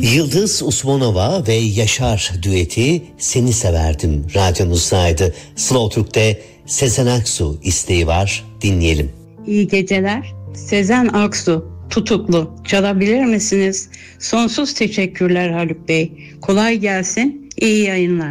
Yıldız Usmanova ve Yaşar düeti Seni Severdim radyomuzdaydı. Slow Türk'te Sezen Aksu isteği var, dinleyelim. İyi geceler. Sezen Aksu, Tutuklu. Çalabilir misiniz? Sonsuz teşekkürler Haluk Bey. Kolay gelsin. İyi yayınlar.